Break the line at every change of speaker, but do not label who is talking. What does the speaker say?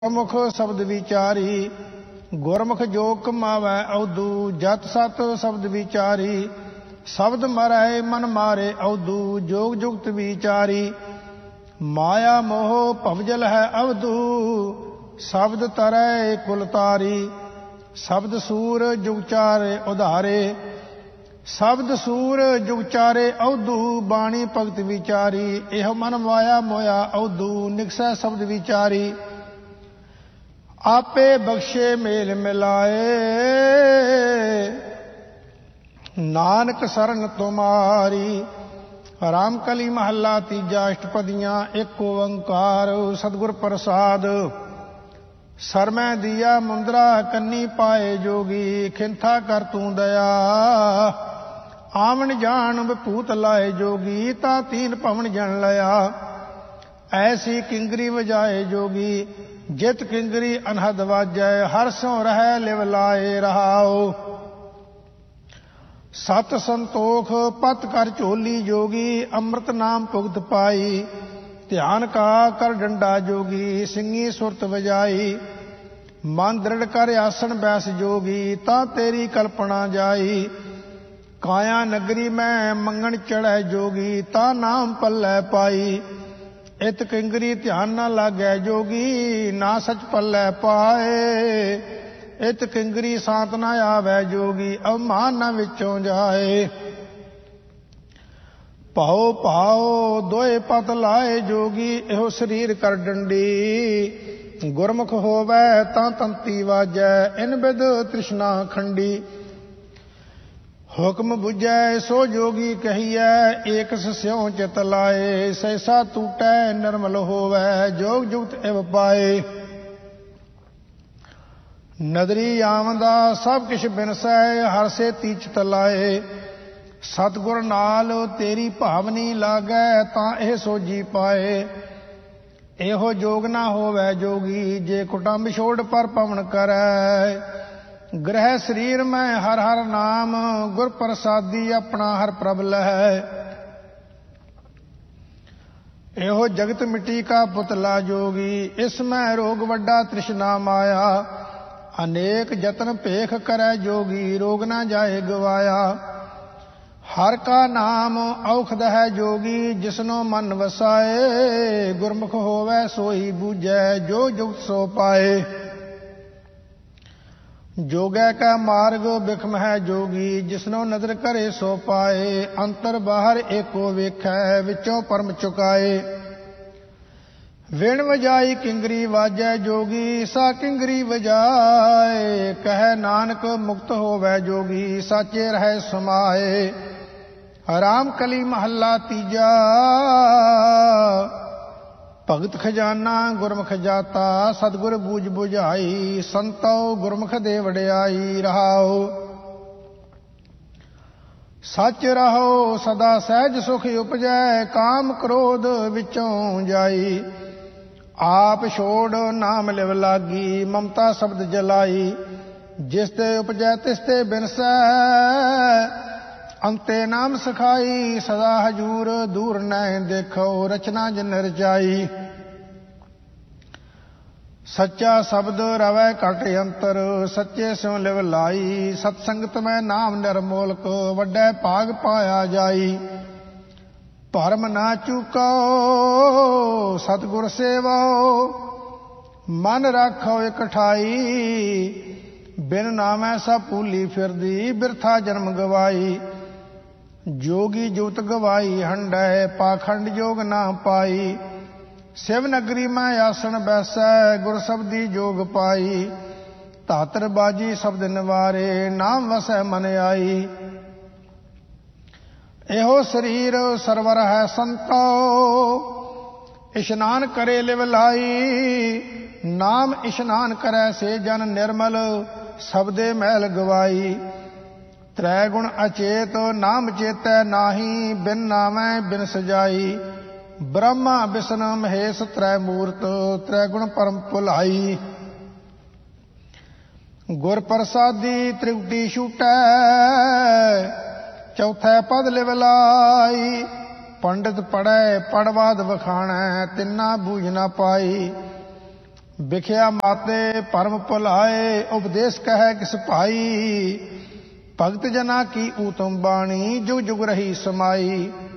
ਗੁਰਮੁਖ ਸ਼ਬਦ ਵਿਚਾਰੀ। ਗੁਰਮੁਖ ਜੋ ਕਮਾਵੈ ਅਵਧੂ, ਜਤ ਸਤ ਸ਼ਬਦ ਵਿਚਾਰੀ। ਸ਼ਬਦ ਮਰੈ ਮਨ ਮਾਰੇ ਅਵਧੂ, ਜੋਗ ਜੁਗਤ ਵਿਚਾਰੀ। ਮਾਇਆ ਮੋਹ ਭਵਜਲ ਹੈ ਅਵਧੂ, ਸ਼ਬਦ ਤਰੈ ਕੁਲ ਤਾਰੀ। ਸ਼ਬਦ ਸੂਰ ਜੁਗ ਚਾਰੇ ਉਧਾਰੇ, ਸ਼ਬਦ ਸੂਰ ਜੁਗ ਚਾਰੇ ਅਵਧੂ। ਬਾਣੀ ਭਗਤ ਵਿਚਾਰੀ, ਇਹੋ ਮਨ ਮਾਇਆ ਮੋਇਆ ਅਵਧੂ। ਨਿਕਸੈ ਸ਼ਬਦ ਵਿਚਾਰੀ, ਆਪੇ ਬਖਸ਼ੇ ਮੇਲ ਮਿਲਾਏ। ਨਾਨਕ ਸਰਨ ਤੁਮਾਰੀ। ਰਾਮ ਕਲੀ ਮਹੱਲਾ ਤੀਜਾ, ਅਸ਼ਟਪਦੀਆਂ। ਇੱਕ ਓੰਕਾਰ ਸਤਿਗੁਰ ਪ੍ਰਸਾਦ। ਸਰਮੈ ਦੀਆ ਮੁੰਦਰਾ ਕੰਨੀ ਪਾਏ ਜੋਗੀ, ਖਿੰਥਾ ਕਰ ਤੂੰ ਦਇਆ। ਆਵਣ ਜਾਣ ਵਿਭੂਤ ਲਾਏ ਜੋਗੀ, ਤਾਂ ਤੀਨ ਭਵਨ ਜਨ ਲਿਆ। ਐਸੀ ਕਿੰਗਰੀ ਵਜਾਏ ਜੋਗੀ, ਜਿਤ ਕਿੰਗਰੀ ਅਨਹਦ ਵਾਜੈ। ਹਰ ਸੋ ਰਹਿ ਲਿਵ ਲਾਏ ਰਹਾਓ। ਸਤ ਸੰਤੋਖ ਪਤ ਕਰ ਝੋਲੀ ਜੋਗੀ, ਅੰਮ੍ਰਿਤ ਨਾਮ ਭੁਗਤ ਪਾਈ। ਧਿਆਨ ਕਾ ਕਰ ਡੰਡਾ ਜੋਗੀ, ਸਿੰਘੀ ਸੁਰਤ ਵਜਾਈ। ਮਨ ਦ੍ਰਿੜ ਕਰ ਆਸਣ ਬੈਸ ਜੋਗੀ, ਤਾਂ ਤੇਰੀ ਕਲਪਨਾ ਜਾਈ। ਕਾਇਆ ਨਗਰੀ ਮੈਂ ਮੰਗਣ ਚੜ੍ਹੈ ਜੋਗੀ, ਤਾਂ ਨਾਮ ਪੱਲੇ ਪਾਈ। ਇਤ ਕਿੰਗਰੀ ਧਿਆਨ ਨਾ ਲਾਗੈ ਜੋਗੀ, ਨਾ ਸਚ ਪੱਲੇ ਪਾਏ। ਇਤ ਕਿੰਗਰੀ ਸਾਤ ਨਾ ਆਵੈ ਜੋਗੀ, ਅਵਮਾਨ ਨਾ ਵਿੱਚੋਂ ਜਾਏ। ਭਾਉ ਭਾਉ ਦੋਏ ਪਤ ਲਾਏ ਜੋਗੀ, ਇਹੋ ਸਰੀਰ ਕਰ ਡੰਡੀ। ਗੁਰਮੁਖ ਹੋਵੈ ਤਾਂ ਤੰਤੀ ਵਾਜੈ, ਇਨ ਬਿਦ ਤ੍ਰਿਸ਼ਨਾ ਖੰਡੀ। ਹੁਕਮ ਬੁਝੈ ਸੋ ਜੋਗੀ ਕਹੀਐ, ਏਕ ਸਿਉ ਚਿਤ ਲਾਏ। ਸੈਸਾ ਟੂਟੈ ਨਿਰਮਲ ਹੋਵੈ, ਜੋਗ ਜੁਗਤ ਇਵ ਪਾਏ। ਨਦਰੀ ਆਵੰਦਾ ਸਭ ਕਿਛ ਬਿਨਸੈ, ਹਰ ਸੇ ਤੀਚਤ ਲਾਏ। ਸਤਿਗੁਰ ਨਾਲ ਤੇਰੀ ਭਾਵਨੀ ਲਾਗੈ, ਤਾਂ ਇਹ ਸੋਝੀ ਪਾਏ। ਇਹੋ ਜੋਗ ਨਾ ਹੋਵੈ ਜੋਗੀ, ਜੇ ਕੁਟੰਬ ਛੋੜ ਪਰ ਪਵਨ ਕਰੈ। ਗ੍ਰਹਿ ਸਰੀਰ ਮੈਂ ਹਰ ਹਰ ਨਾਮ, ਗੁਰ ਪ੍ਰਸਾਦੀ ਆਪਣਾ ਹਰ ਪ੍ਰਭ ਲਹੈ। ਇਹੋ ਜਗਤ ਮਿੱਟੀ ਕਾ ਪੁਤਲਾ ਜੋਗੀ, ਇਸ ਮੈਂ ਰੋਗ ਵੱਡਾ ਤ੍ਰਿਸ਼ਨਾ ਮਾਇਆ। ਅਨੇਕ ਜਤਨ ਭੇਖ ਕਰੈ ਜੋਗੀ, ਰੋਗ ਨਾ ਜਾਏ ਗਵਾਇਆ। ਹਰ ਕਾ ਨਾਮ ਔਖਦ ਹੈ ਜੋਗੀ, ਜਿਸਨੋ ਮਨ ਵਸਾਏ। ਗੁਰਮੁਖ ਹੋਵੈ ਸੋਈ ਬੂਝੈ, ਜੋ ਜੁਗਤ ਸੋ ਪਾਏ। ਜੋਗੈ ਕਾ ਮਾਰਗ ਬਿਖਮ ਹੈ ਜੋਗੀ, ਜਿਸਨੋ ਨਦਰ ਕਰੇ ਸੋ ਪਾਏ। ਅੰਤਰ ਬਾਹਰ ਏਕੋ ਵੇਖੈ, ਵਿੱਚੋਂ ਪਰਮ ਚੁਕਾਏ। ਵਿਣ ਵਜਾਈ ਕਿੰਗਰੀ ਵਾਜੈ ਜੋਗੀ, ਸਾ ਕਿੰਗਰੀ ਵਜਾਏ। ਕਹੈ ਨਾਨਕ ਮੁਕਤ ਹੋਵੈ ਜੋਗੀ, ਸਾਚੇ ਰਹਿ ਸਮਾਏ। ਰਾਮ ਕਲੀ ਮਹੱਲਾ ਤੀਜਾ, ਭਗਤ ਖਜ਼ਾਨਾ ਗੁਰਮੁਖ ਜਾਤਾ। ਸਤਿਗੁਰ ਬੂਝ ਬੁਝਾਈ, ਸੰਤੋ ਗੁਰਮੁਖ ਦੇ ਵਡਿਆਈ। ਰਹਾਉ ਸੱਚ ਰਹੋ ਸਦਾ ਸਹਿਜ ਸੁਖ ਉਪਜੈ, ਕਾਮ ਕ੍ਰੋਧ ਵਿੱਚੋਂ ਜਾਈ। ਆਪ ਛੋੜ ਨਾਮ ਲਿਵ ਲਾਗੀ, ਮਮਤਾ ਸ਼ਬਦ ਜਲਾਈ। ਜਿਸ ਤੇ ਉਪਜੈ ਤਿਸ ਤੇ ਬਿਨਸੈ, ਅੰਤੇ ਨਾਮ ਸਖਾਈ। ਸਦਾ ਹਜੂਰ ਦੂਰ ਨੈ ਦੇਖੋ, ਰਚਨਾ ਜਿਨ ਰਚਾਈ। ਸੱਚਾ ਸ਼ਬਦ ਰਵੈ ਘਟ ਅੰਤਰ, ਸੱਚੇ ਸਿਉ ਲਿਵ ਲਾਈ। ਸਤ ਸੰਗਤ ਮੈਂ ਨਾਮ ਨਿਰਮੋਲਕ, ਵੱਡੈ ਭਾਗ ਪਾਇਆ ਜਾਈ। ਭਰਮ ਨਾ ਚੂਕੋ ਸਤਿਗੁਰ ਸੇਵੋ, ਮਨ ਰਾਖੋ ਇਕ ਠਾਈ। ਬਿਨ ਨਾਮੈ ਸਭ ਭੂਲੀ ਫਿਰਦੀ, ਬਿਰਥਾ ਜਨਮ ਗਵਾਈ। ਜੋਗੀ ਜੁਗਤ ਗਵਾਈ ਹੰਡੈ, ਪਾਖੰਡ ਜੋਗ ਨਾ ਪਾਈ। ਸਿਵ ਨਗਰੀ ਮੈਂ ਆਸਣ ਬੈਸੈ, ਗੁਰ ਸ਼ਬਦੀ ਜੋਗ ਪਾਈ। ਧਾਤਰ ਬਾਜੀ ਸ਼ਬਦ ਨਿਵਾਰੇ, ਨਾਮ ਵਸੈ ਮਨ ਆਈ। ਇਹੋ ਸਰੀਰ ਸਰਵਰ ਹੈ ਸੰਤੋ, ਇਸ਼ਨਾਨ ਕਰੇ ਲਿਵ ਲਾਈ। ਨਾਮ ਇਸ਼ਨਾਨ ਕਰੈ ਸੇ ਜਨ ਨਿਰਮਲ, ਸਬਦੇ ਮੈਲ ਗਵਾਈ। ਤ੍ਰੈ ਗੁਣ ਅਚੇਤ ਨਾਮ ਚੇਤੈ ਨਾਹੀ, ਬਿਨ ਨਾਮੈ ਬਿਨ ਸਜਾਈ। ਬ੍ਰਹਮਾ ਵਿਸ਼ਨੂੰ ਮਹੇਸ਼ ਤ੍ਰੈ ਮੂਰਤ, ਤ੍ਰੈ ਗੁਣ ਪਰਮ ਭੁਲਾਈ। ਗੁਰ ਪ੍ਰਸਾਦੀ ਤ੍ਰਿਕੁਟੀ ਛੂਟੈ, ਚੌਥੈ ਪਦ ਲਿਵ ਲਾਈ। ਪੰਡਿਤ ਪੜ੍ਹੈ ਪੜਵਾਦ ਵਖਾਣੈ, ਤਿੰਨਾ ਬੂਝ ਨਾ ਪਾਈ। ਵਿਖਿਆ ਮਾਤੇ ਭਰਮ ਭੁਲਾਏ, ਉਪਦੇਸ਼ ਕਹੈ ਕਿਸ ਭਾਈ। ਭਗਤ ਜਨਾ ਕੀ ਊਤਮ ਬਾਣੀ, ਜੁਗ ਜੁਗ ਰਹੀ ਸਮਾਈ।